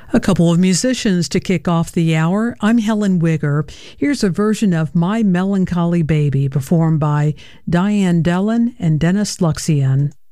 A couple of musicians to kick off the hour. I'm Helen Wigger. Here's a version of My Melancholy Baby performed by Diane Dellen and Dennis Luxian.